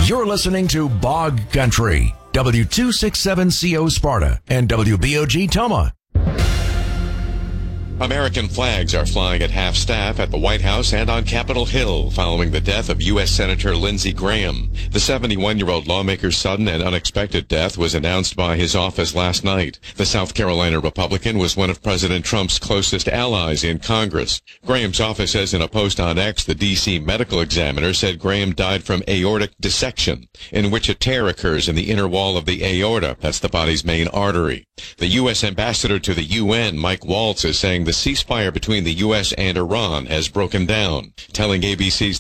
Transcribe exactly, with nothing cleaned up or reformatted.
You're listening to Bog Country, W two sixty-seven C O Sparta and W B O G Toma. American flags are flying at half-staff at the White House and on Capitol Hill following the death of U S Senator Lindsey Graham. The seventy-one-year-old lawmaker's sudden and unexpected death was announced by his office last night. The South Carolina Republican was one of President Trump's closest allies in Congress. Graham's office says in a post on X, the D C medical examiner said Graham died from aortic dissection, in which a tear occurs in the inner wall of the aorta. That's the body's main artery. The U S ambassador to the U N, Mike Waltz, is saying the ceasefire between the U S and Iran has broken down, telling A B C's